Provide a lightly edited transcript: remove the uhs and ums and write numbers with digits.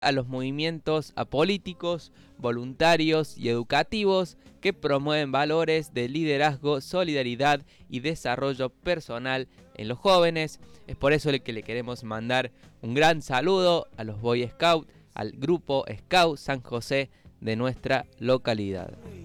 a los movimientos apolíticos, voluntarios y educativos que promueven valores de liderazgo, solidaridad y desarrollo personal en los jóvenes. Es por eso que le queremos mandar un gran saludo a los Boy Scouts, al grupo Scout San José de nuestra localidad.